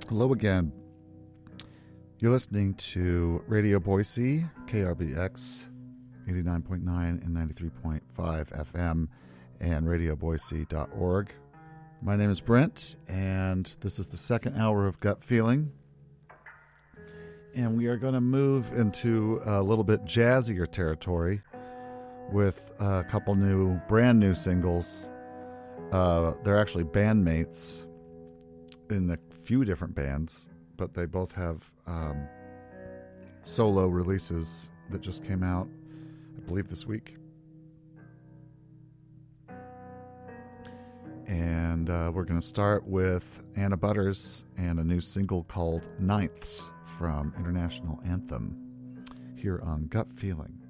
Hello again. You're listening to Radio Boise, KRBX 89.9 and 93.5 FM, and radioboise.org. My name is Brent, and this is the second hour of Gut Feeling. And we are going to move into a little bit jazzier territory with a couple brand new singles. They're actually bandmates in a few different bands, but they both have solo releases that just came out, I believe, this week. And we're going to start with Anna Butters and a new single called Ninths from International Anthem here on Gut Feeling.